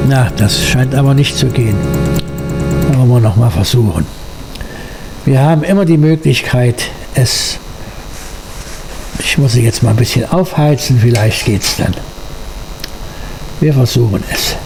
Na, das scheint aber nicht zu gehen. Wollen wir noch mal versuchen. Wir haben immer die Möglichkeit, ich muss sie jetzt mal ein bisschen aufheizen, vielleicht geht's dann. Wir versuchen es.